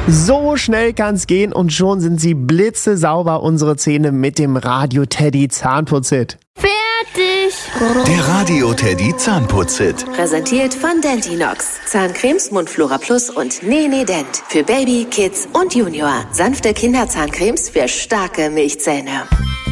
So schnell kann's gehen und schon sind sie blitzesauber, unsere Zähne mit dem Radio Teddy Zahnputzhit. Fertig! Der Radio Teddy Zahnputzhit. Präsentiert von Dentinox. Zahncremes, Mundflora Plus und Nee Dent. Für Baby, Kids und Junior. Sanfte Kinderzahncremes für starke Milchzähne.